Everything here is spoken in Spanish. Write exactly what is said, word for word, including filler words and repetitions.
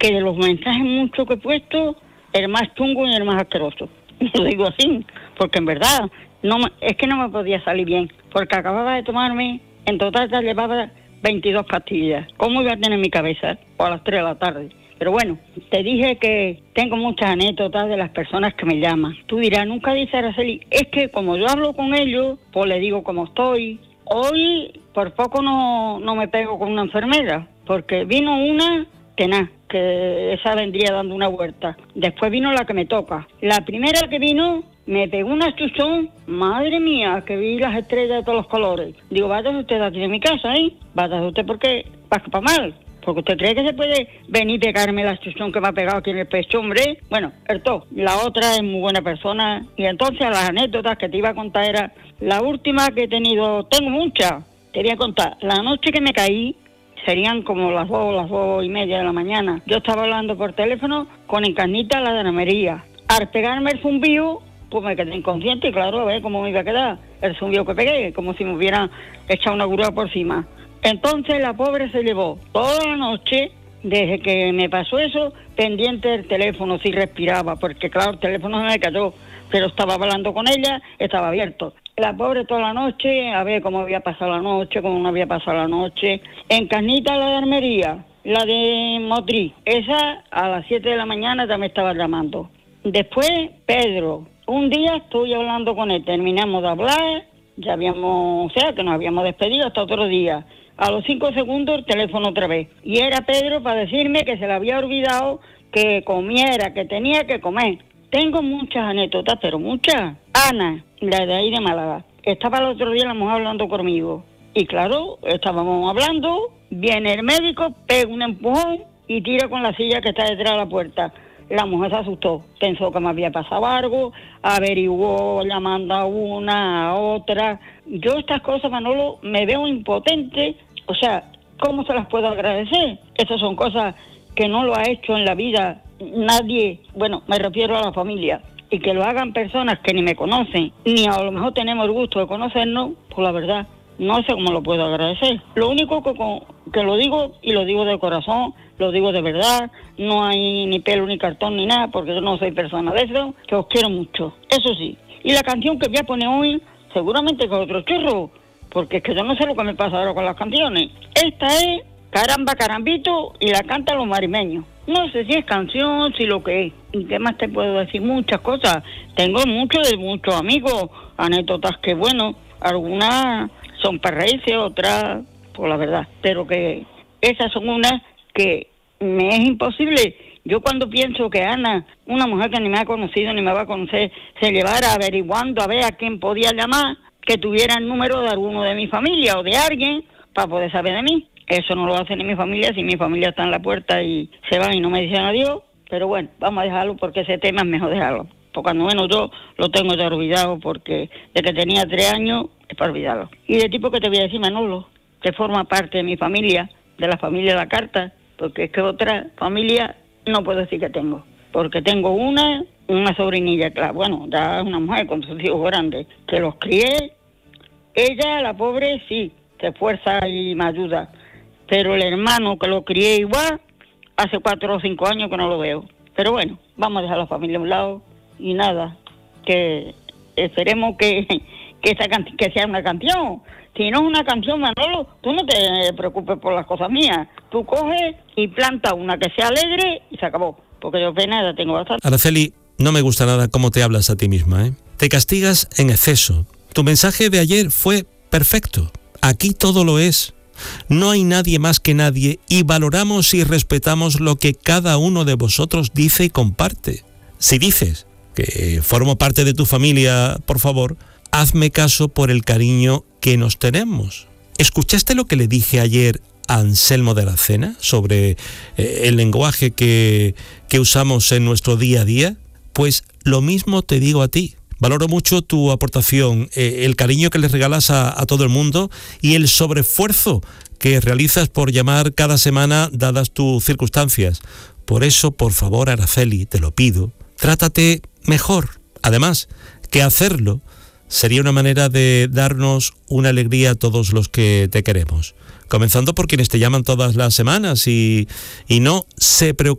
que de los mensajes mucho que he puesto, el más chungo y el más asqueroso. Lo digo así, porque en verdad, no me, es que no me podía salir bien, porque acababa de tomarme, en total ya llevaba veintidós pastillas. ¿Cómo iba a tener mi cabeza? O a las tres de la tarde. Pero bueno, te dije que tengo muchas anécdotas de las personas que me llaman. Tú dirás, nunca dice Araceli, es que como yo hablo con ellos, pues le digo cómo estoy. Hoy por poco no, no me pego con una enfermera, porque vino una tenaz, que esa vendría dando una vuelta. Después vino la que me toca. La primera que vino me pegó una chuchón, madre mía, que vi las estrellas de todos los colores. Digo, váyase usted de aquí de mi casa, ¿eh? Váyase usted porque va para mal. Porque usted cree que se puede venir y pegarme la chuchón que me ha pegado aquí en el pecho, hombre. Bueno, esto. La otra es muy buena persona. Y entonces las anécdotas que te iba a contar era la última que he tenido. Tengo muchas. Te voy a contar. La noche que me caí, serían como las dos, las dos y media de la mañana. Yo estaba hablando por teléfono con Encarnita, la de Namería. Al pegarme el zumbido, pues me quedé inconsciente y claro, a ver cómo me iba a quedar el zumbido que pegué, como si me hubieran echado una grúa por encima. Entonces la pobre se llevó toda la noche, desde que me pasó eso, pendiente del teléfono, si respiraba, porque claro, el teléfono se me cayó, pero estaba hablando con ella, estaba abierto. La pobre toda la noche, a ver cómo había pasado la noche, cómo no había pasado la noche. Encarnita, la de Armería, la de Motriz, esa a las siete de la mañana ya me estaba llamando. Después, Pedro, un día estoy hablando con él, terminamos de hablar, ya habíamos, o sea, que nos habíamos despedido hasta otro día. A los cinco segundos el teléfono otra vez. Y era Pedro para decirme que se le había olvidado que comiera, que tenía que comer. Tengo muchas anécdotas, pero muchas. Ana, la de ahí de Málaga, estaba el otro día la mujer hablando conmigo. Y claro, estábamos hablando, viene el médico, pega un empujón y tira con la silla que está detrás de la puerta. La mujer se asustó, pensó que me había pasado algo, averiguó, llamando a una, a otra. Yo estas cosas, Manolo, me veo impotente, o sea, ¿cómo se las puedo agradecer? Estas son cosas que no lo ha hecho en la vida nadie, bueno, me refiero a la familia, y que lo hagan personas que ni me conocen, ni a lo mejor tenemos el gusto de conocernos, pues la verdad, no sé cómo lo puedo agradecer. Lo único que, que lo digo, y lo digo de corazón, lo digo de verdad, no hay ni pelo ni cartón ni nada, porque yo no soy persona de eso, que os quiero mucho, eso sí. Y la canción que voy a poner hoy, seguramente con otro churro, porque es que yo no sé lo que me pasa ahora con las canciones. Esta es Caramba Carambito y la cantan los marimeños. No sé si es canción, si lo que es. ¿Y qué más te puedo decir? Muchas cosas. Tengo muchos de muchos amigos, anécdotas que, bueno, algunas son para reírse, otras, por la verdad. Pero que esas son unas que me es imposible. Yo cuando pienso que Ana, una mujer que ni me ha conocido ni me va a conocer, se llevara averiguando a ver a quién podía llamar, que tuviera el número de alguno de mi familia o de alguien para poder saber de mí. Eso no lo hace ni mi familia, si mi familia está en la puerta y se van y no me dicen adiós. Pero bueno, vamos a dejarlo porque ese tema es mejor dejarlo. Porque cuando menos yo lo tengo ya olvidado, porque de que tenía tres años es para olvidarlo. Y de tipo que te voy a decir, Manolo, que forma parte de mi familia, de la familia de la carta, porque es que otra familia no puedo decir que tengo. Porque tengo una, una sobrinilla, claro, bueno, ya es una mujer con sus hijos grandes, que los crié. Ella, la pobre, sí, se esfuerza y me ayuda. Pero el hermano que lo crié igual, hace cuatro o cinco años que no lo veo. Pero bueno, vamos a dejar la familia a un lado y nada, que esperemos que, que, esa can- que sea una canción. Si no es una canción, Manolo, tú no te preocupes por las cosas mías. Tú coges y planta una que sea alegre y se acabó. Porque yo pena ya tengo bastante. Araceli, no me gusta nada cómo te hablas a ti misma, ¿eh? Te castigas en exceso. Tu mensaje de ayer fue perfecto. Aquí todo lo es. No hay nadie más que nadie y valoramos y respetamos lo que cada uno de vosotros dice y comparte. Si dices que formo parte de tu familia, por favor, hazme caso por el cariño que nos tenemos. ¿Escuchaste lo que le dije ayer a Anselmo de la Cena sobre eh, el lenguaje que, que usamos en nuestro día a día? Pues lo mismo te digo a ti. Valoro mucho tu aportación, eh, el cariño que les regalas a, a todo el mundo y el sobreesfuerzo que realizas por llamar cada semana dadas tus circunstancias. Por eso, por favor, Araceli, te lo pido, trátate mejor. Además, que hacerlo sería una manera de darnos una alegría a todos los que te queremos. Comenzando por quienes te llaman todas las semanas y, y no se preocupen.